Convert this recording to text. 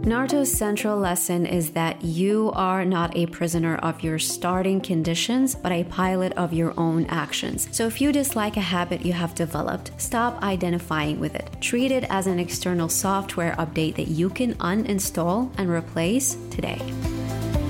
Naruto's central lesson is that you are not a prisoner of your starting conditions, but a pilot of your own actions. So if you dislike a habit you have developed, stop identifying with it. Treat it as an external software update that you can uninstall and replace today.